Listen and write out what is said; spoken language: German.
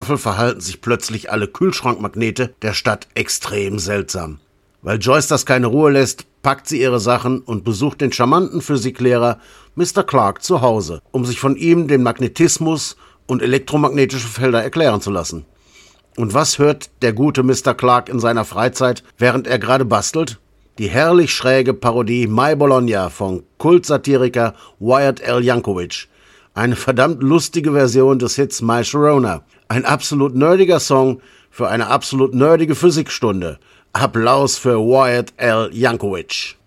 verhalten sich plötzlich alle Kühlschrankmagnete der Stadt extrem seltsam. Weil Joyce das keine Ruhe lässt, packt sie ihre Sachen und besucht den charmanten Physiklehrer Mr. Clark zu Hause, um sich von ihm den Magnetismus und elektromagnetische Felder erklären zu lassen. Und was hört der gute Mr. Clark in seiner Freizeit, während er gerade bastelt? Die herrlich schräge Parodie My Bologna von Kultsatiriker Weird Al Yankovic. Eine verdammt lustige Version des Hits My Sharona. Ein absolut nerdiger Song für eine absolut nerdige Physikstunde. Applaus für Weird Al Yankovic.